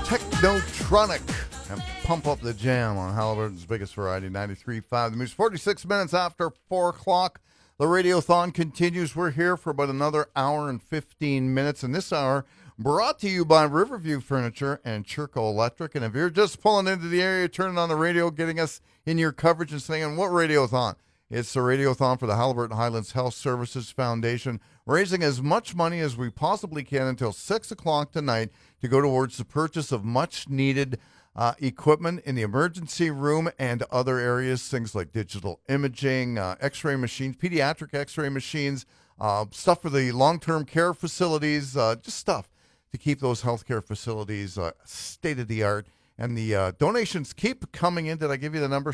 Technotronic and Pump Up the Jam on Halliburton's biggest variety, 93.5 The Moose. 46 minutes after 4 o'clock. The Radiothon continues. We're here for about another hour and 15 minutes. And this hour brought to you by Riverview Furniture and Churco Electric. And if you're just pulling into the area, turning on the radio, getting us in your coverage and saying, what Radiothon? It's the Radiothon for the Halliburton Highlands Health Services Foundation, raising as much money as we possibly can until 6 o'clock tonight to go towards the purchase of much-needed equipment in the emergency room and other areas, things like digital imaging, x-ray machines, pediatric x-ray machines, stuff for the long-term care facilities, just stuff to keep those healthcare facilities state-of-the-art. And the donations keep coming in. Did I give you the number?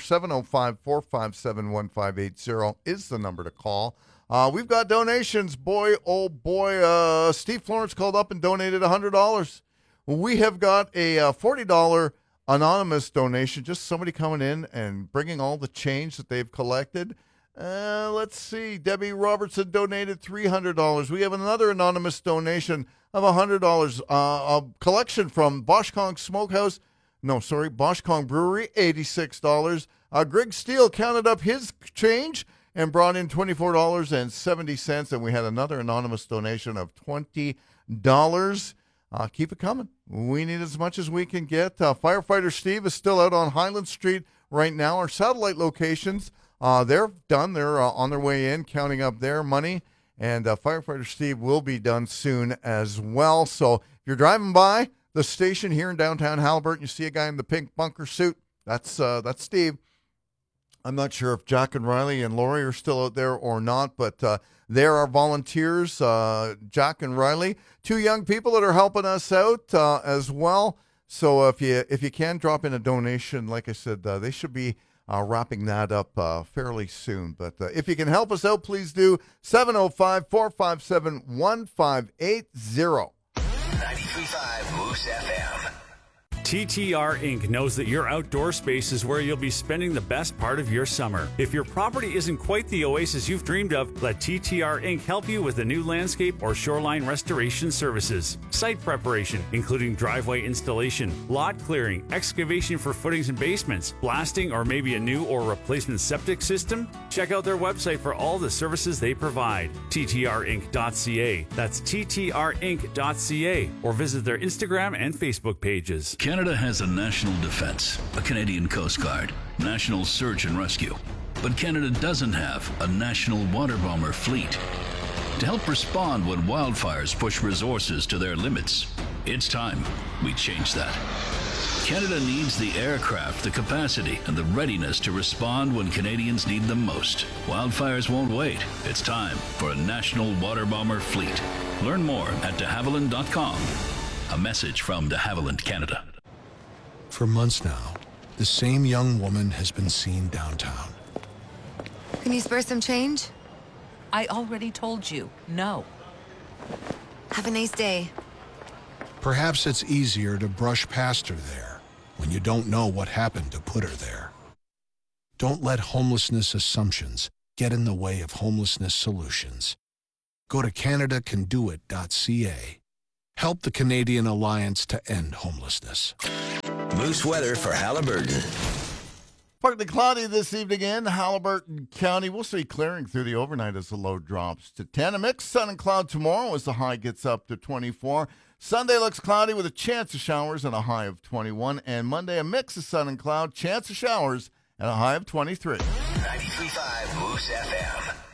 705-457-1580 is the number to call. We've got donations. Boy, oh boy, Steve Florence called up and donated $100. We have got a $40 anonymous donation, just somebody coming in and bringing all the change that they've collected. Let's see. Debbie Robertson donated $300. We have another anonymous donation of $100. A collection from Boschkong Smokehouse. No, sorry, Boschkong Brewery, $86. Greg Steele counted up his change and brought in $24.70. And we had another anonymous donation of $20. Keep it coming. We need as much as we can get. Firefighter Steve is still out on Highland Street right now. Our satellite locations, they're done. They're on their way in, counting up their money. And Firefighter Steve will be done soon as well. So if you're driving by the station here in downtown Halliburton, you see a guy in the pink bunker suit. That's Steve. I'm not sure if Jack and Riley and Lori are still out there or not, but there are volunteers, Jack and Riley, two young people that are helping us out as well. So if you can drop in a donation, like I said, they should be wrapping that up fairly soon. But if you can help us out, please do. 705-457-1580. 93.5 Moose FM. TTR Inc. knows that your outdoor space is where you'll be spending the best part of your summer. If your property isn't quite the oasis you've dreamed of, let TTR Inc. help you with the new landscape or shoreline restoration services. Site preparation, including driveway installation, lot clearing, excavation for footings and basements, blasting or maybe a new or replacement septic system. Check out their website for all the services they provide. TTRinc.ca. That's TTRinc.ca. Or visit their Instagram and Facebook pages. Canada has a national defense, a Canadian Coast Guard, national search and rescue. But Canada doesn't have a national water bomber fleet. To help respond when wildfires push resources to their limits, it's time we change that. Canada needs the aircraft, the capacity, and the readiness to respond when Canadians need them most. Wildfires won't wait. It's time for a national water bomber fleet. Learn more at de Havilland.com. A message from de Havilland Canada. For months now, the same young woman has been seen downtown. Can you spare some change? I already told you, no. Have a nice day. Perhaps it's easier to brush past her there when you don't know what happened to put her there. Don't let homelessness assumptions get in the way of homelessness solutions. Go to CanadaCanDoIt.ca. Help the Canadian Alliance to End Homelessness. Moose weather for Halliburton. Partly cloudy this evening in Halliburton County. We'll see clearing through the overnight as the low drops to 10. A mixed sun and cloud tomorrow as the high gets up to 24. Sunday looks cloudy with a chance of showers and a high of 21. And Monday, a mix of sun and cloud, chance of showers, and a high of 23. 93.5 Moose FM.